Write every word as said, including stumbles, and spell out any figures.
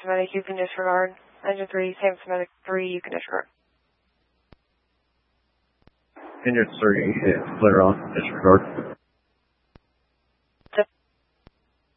Symptomatic, you can disregard. Engine three, symptomatic three, you can disregard. Engine three, clear on, disregard.